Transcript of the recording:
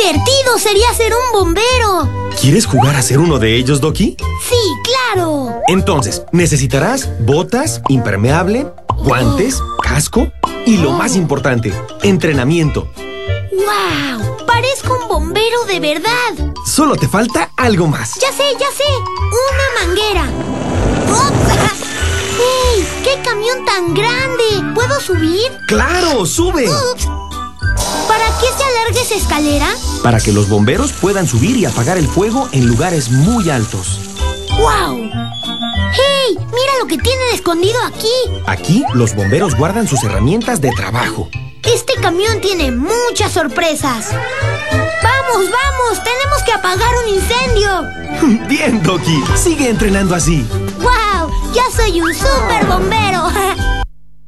divertido sería ser un bombero! ¿Quieres jugar a ser uno de ellos, Doki? ¡Sí, claro! Entonces, necesitarás botas, impermeable, guantes, casco y lo más importante, entrenamiento. ¡Wow! ¡Parezco un bombero de verdad! Solo te falta algo más. ¡Ya sé, ya sé! ¡Una manguera! ¡Ups! ¡Hey! ¡Qué camión tan grande! ¿Puedo subir? ¡Claro! ¡Sube! ¡Ups! ¿Para qué se alarga esa escalera? Para que los bomberos puedan subir y apagar el fuego en lugares muy altos. ¡Wow! ¡Hey! ¡Mira lo que tienen escondido aquí! Aquí, los bomberos guardan sus herramientas de trabajo. Este camión tiene muchas sorpresas. ¡Vamos, vamos! ¡Tenemos que apagar un incendio! Bien, Doki. Sigue entrenando así. ¡Wow! ¡Ya soy un super bombero!